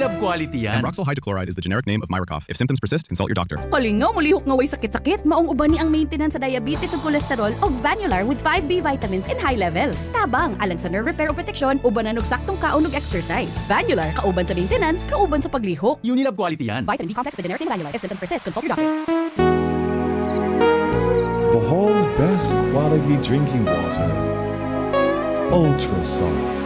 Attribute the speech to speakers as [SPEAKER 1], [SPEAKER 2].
[SPEAKER 1] Unilab quality yan.
[SPEAKER 2] Ambroxol hydrochloride is the generic name of Myracoff. If symptoms persist, consult your doctor.
[SPEAKER 3] Kalingaw, mulihok nga way sakit-sakit. Maong uban ni ang maintenance sa diabetes ug kolesterol og Vanular with 5B vitamins in high levels. Tabang, alang sa nerve repair o protection, ubanan og saktong kaon ug exercise. Vanular, kauban sa maintenance, kauban sa paglihok.
[SPEAKER 1] Unilab quality yan.
[SPEAKER 3] Vitamin B complex with generic name Vanular. If symptoms persist, consult your doctor.
[SPEAKER 4] Bohol's best quality drinking water. Ultra soft.